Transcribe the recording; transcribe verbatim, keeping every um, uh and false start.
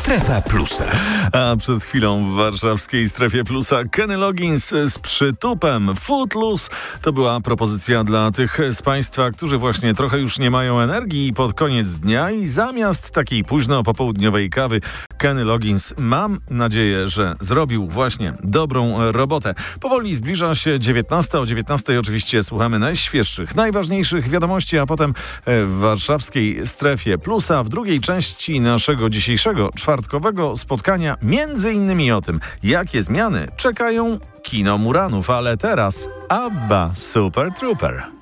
Strefa Plusa. A przed chwilą w warszawskiej Strefie Plusa Kenny Loggins z przytupem Footloose. To była propozycja dla tych z Państwa, którzy właśnie trochę już nie mają energii pod koniec dnia i zamiast takiej późno popołudniowej kawy Kenny Loggins, mam nadzieję, że zrobił właśnie dobrą robotę. Powoli zbliża się dziewiętnasta. O dziewiętnastej oczywiście słuchamy najświeższych, najważniejszych wiadomości, a potem w warszawskiej Strefie Plusa w drugiej części naszego dzisiejszego czwartkowego spotkania między innymi o tym, jakie zmiany czekają kino Muranów, ale teraz Abba Super Trooper.